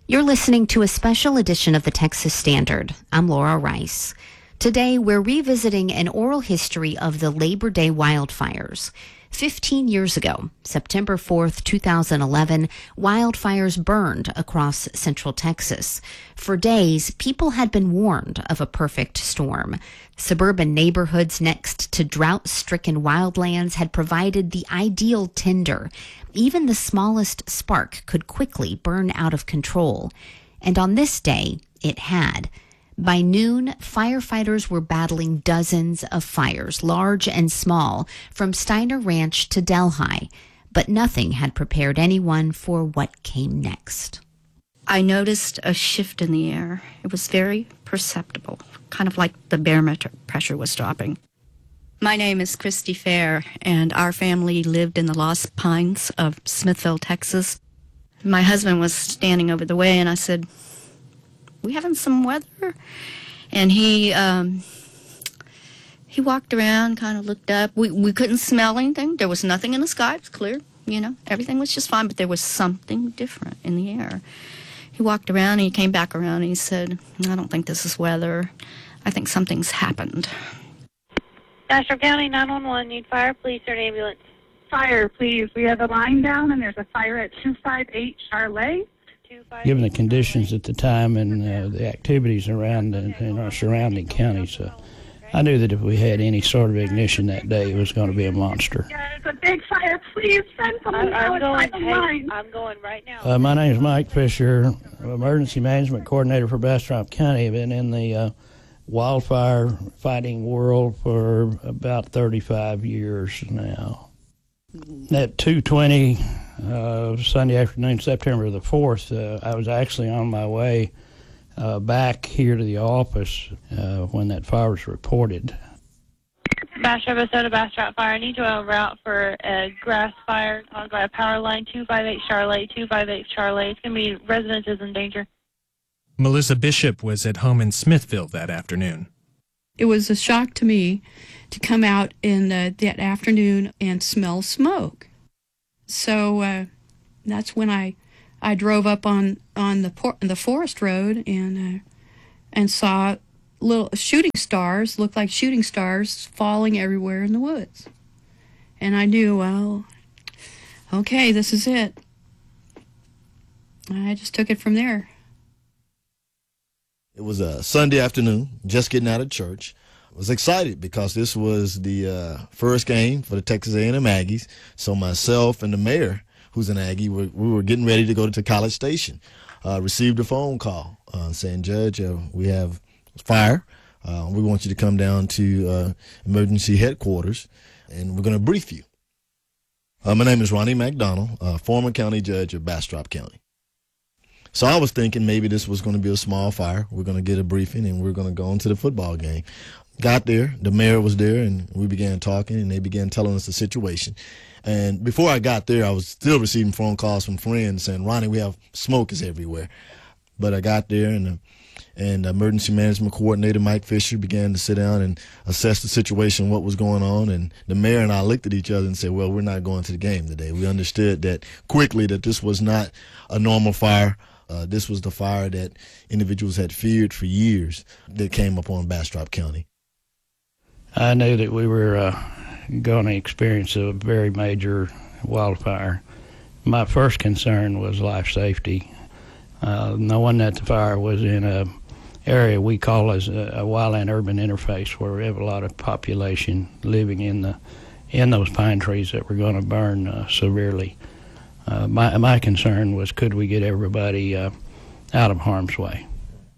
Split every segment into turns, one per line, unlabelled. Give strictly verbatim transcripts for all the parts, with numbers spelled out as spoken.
You're listening to a special edition of the Texas Standard. I'm Laura Rice. Today, we're revisiting an oral history of the Labor Day wildfires. Fifteen years ago, September fourth, two thousand eleven, wildfires burned across central Texas. For days, people had been warned of a perfect storm. Suburban neighborhoods next to drought-stricken wildlands had provided the ideal tinder. Even the smallest spark could quickly burn out of control. And on this day, it had. By noon, firefighters were battling dozens of fires, large and small, from Steiner Ranch to Delhi. But nothing had prepared anyone for what came next.
I noticed a shift in the air. It was very perceptible, kind of like the barometer pressure was dropping. My name is Christy Fair, and our family lived in the Lost Pines of Smithville, Texas. My husband was standing over the way, and I said, "We having some weather?" And he um, he walked around, kind of looked up. We we couldn't smell anything. There was nothing in the sky. It was clear, you know. Everything was just fine, but there was something different in the air. He walked around, and he came back around, and he said, "I don't think this is weather. I think something's happened."
Bastrop County, nine one one, need fire, police, or an ambulance.
Fire, please. We have a line down, and there's a fire at two five eight Charlotte.
Given the conditions at the time and uh, the activities around uh, in our surrounding counties, uh, I knew that if we had any sort of ignition that day, it was going to be a monster.
Yeah, it's a big fire. Please send someone
I'm, I'm
out.
going, hey, I'm going right now.
Uh, my name is Mike Fisher, Emergency Management Coordinator for Bastrop County. I've been in the uh, wildfire fighting world for about thirty-five years now. At two twenty uh, Sunday afternoon, September the fourth, uh, I was actually on my way uh, back here to the office uh, when that fire was reported.
Bastrop, Minnesota, Bastrop Fire. I need to en route for a grass fire on a power line, two five eight Charlotte, two five eight Charlotte. It's going to be residences in danger.
Melissa Bishop was at home in Smithville that afternoon.
It was a shock to me to come out in uh, that afternoon and smell smoke. So uh, that's when I I drove up on on the por- the forest road and uh, and saw little shooting stars, looked like shooting stars, falling everywhere in the woods. And I knew, well, okay, this is it. I just took it from there.
It was a Sunday afternoon, just getting out of church. I was excited because this was the uh, first game for the Texas A and M Aggies. So myself and the mayor, who's an Aggie, we, we were getting ready to go to College Station. Uh, received a phone call uh, saying, "Judge, uh, we have fire. Uh, we want you to come down to uh, emergency headquarters, and we're going to brief you." Uh, my name is Ronnie McDonald, uh, former county judge of Bastrop County. So I was thinking maybe this was going to be a small fire. We're going to get a briefing, and we're going to go into the football game. Got there, the mayor was there, and we began talking, and they began telling us the situation. And before I got there, I was still receiving phone calls from friends saying, "Ronnie, we have smoke is everywhere." But I got there, and the, and the emergency management coordinator, Mike Fisher, began to sit down and assess the situation, what was going on. And the mayor and I looked at each other and said, "Well, we're not going to the game today." We understood that quickly that this was not a normal fire. Uh, this was the fire that individuals had feared for years that came upon Bastrop County.
I knew that we were uh, going to experience a very major wildfire. My first concern was life safety. Uh, knowing that the fire was in a area we call as a, a wildland urban interface, where we have a lot of population living in the in those pine trees that were going to burn uh, severely. Uh, my my concern was, could we get everybody uh, out of harm's way?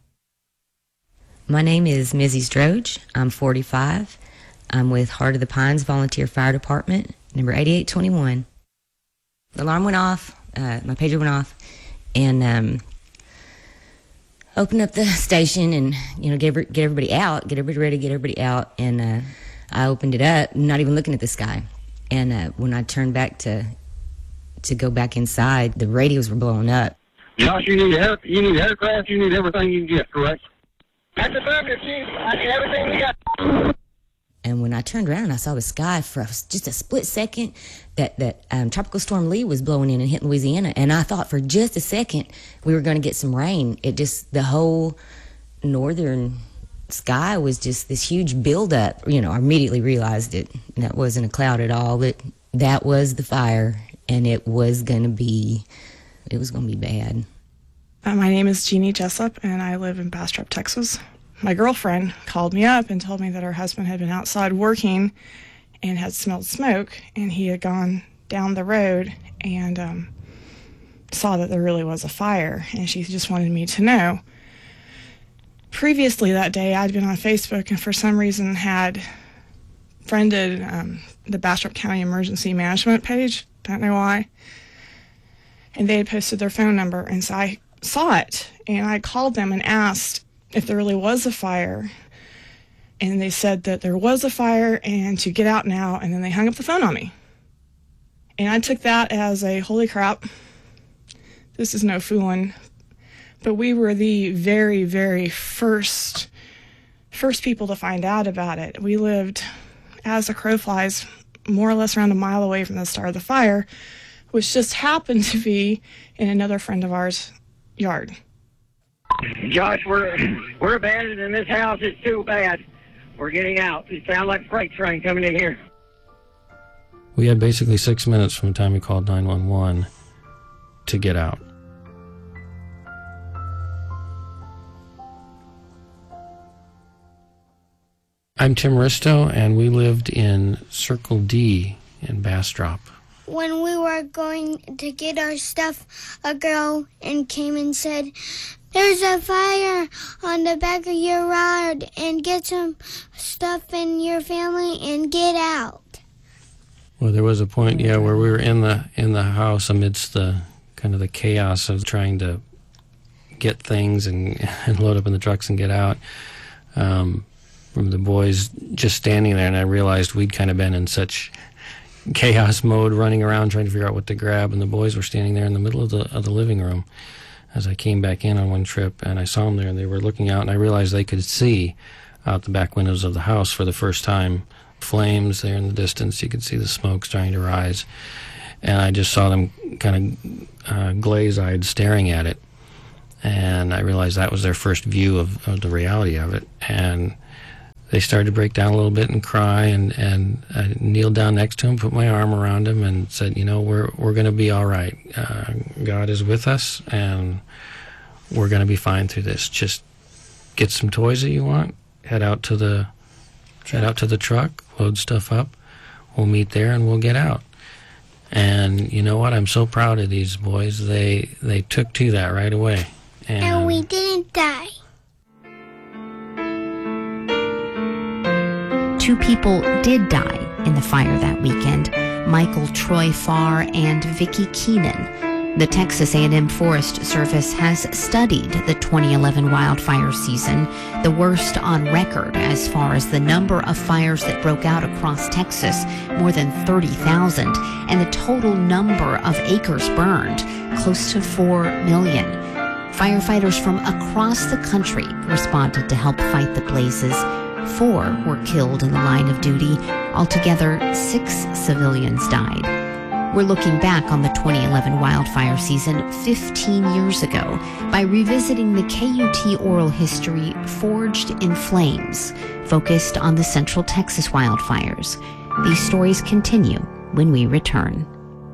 My name is Missy Stroge. I'm forty-five. I'm with Heart of the Pines Volunteer Fire Department, number eighty-eight twenty-one. The alarm went off, uh, my pager went off, and um, opened up the station and, you know, get, get everybody out, get everybody ready, get everybody out. And uh, I opened it up, not even looking at the sky. And uh, when I turned back to to go back inside, the radios were blowing up.
Josh, you need help. You need aircraft. You need everything you can get, correct? That's affirmative, Chief. I need everything we got.
And when I turned around, I saw the sky for just a split second that, that um, Tropical Storm Lee was blowing in and hitting Louisiana. And I thought for just a second we were going to get some rain. It just, the whole northern sky was just this huge buildup. You know, I immediately realized it. That wasn't a cloud at all. That, that was the fire, and it was going to be, it was going to be bad.
Uh, my name is Jeannie Jessup, and I live in Bastrop, Texas. My girlfriend called me up and told me that her husband had been outside working and had smelled smoke, and he had gone down the road and um, saw that there really was a fire, and she just wanted me to know. Previously that day, I'd been on Facebook and for some reason had friended um, the Bastrop County Emergency Management page. Don't know why. And they had posted their phone number, and so I saw it, and I called them and asked if there really was a fire, and they said that there was a fire and to get out now, and then they hung up the phone on me. And I took that as a holy crap, this is no fooling. But we were the very, very first first people to find out about it. We lived, as the crow flies, more or less around a mile away from the start of the fire, which just happened to be in another friend of ours' yard.
Josh, we're we're abandoned in this house. It's too bad. We're getting out. It sounds like a freight train coming in here.
We had basically six minutes from the time we called nine one one to get out. I'm Tim Risto, and we lived in Circle D in Bastrop.
When we were going to get our stuff, a girl and came and said, "There's a fire on the back of your yard, and get some stuff in your family and get out."
Well, there was a point, yeah, where we were in the in the house amidst the kind of the chaos of trying to get things and, and load up in the trucks and get out. Um, from the boys just standing there, and I realized we'd kind of been in such chaos mode, running around trying to figure out what to grab, and the boys were standing there in the middle of the of the living room as I came back in on one trip, and I saw them there, and they were looking out, and I realized they could see out the back windows of the house for the first time flames there in the distance. You could see the smoke starting to rise, and I just saw them kind of uh, glaze-eyed staring at it, and I realized that was their first view of, of the reality of it, and they started to break down a little bit and cry, and, and I kneeled down next to him, put my arm around him, and said, you know, we're we're going to be all right. Uh, God is with us, and we're going to be fine through this. Just get some toys that you want, head out to the head out to the truck, load stuff up. We'll meet there, and we'll get out. And you know what? I'm so proud of these boys. They they took to that right away.
And, and we didn't die.
Two people did die in the fire that weekend, Michael Troy Farr and Vicki Keenan. The Texas A and M Forest Service has studied the twenty eleven wildfire season, the worst on record as far as the number of fires that broke out across Texas, more than thirty thousand, and the total number of acres burned, close to four million. Firefighters from across the country responded to help fight the blazes. Four were killed in the line of duty. Altogether, six civilians died. We're looking back on the twenty eleven wildfire season fifteen years ago by revisiting the K U T oral history Forged in Flames, focused on the Central Texas wildfires. These stories continue when we return.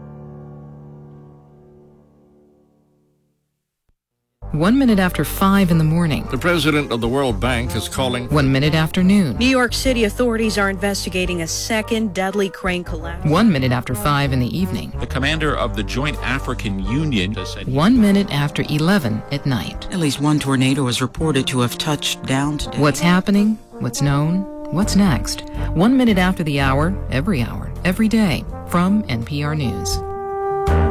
One minute after five in the morning.
The president of the World Bank is calling.
One minute after noon.
New York City authorities are investigating a second deadly crane collapse.
One minute after five in the evening.
The commander of the Joint African Union has said.
One minute after eleven at night.
At least one tornado is reported to have touched down today.
What's happening? What's known? What's next? One minute after the hour, every hour, every day, from N P R News.